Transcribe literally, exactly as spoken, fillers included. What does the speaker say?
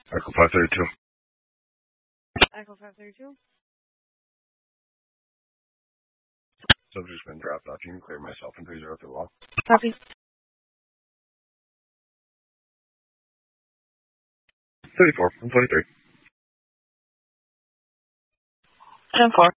Echo five thirty-two. Echo five thirty-two. Subject's been dropped off. You can clear myself in three zero three one. Copy. thirty-four, one twenty-three. ten four.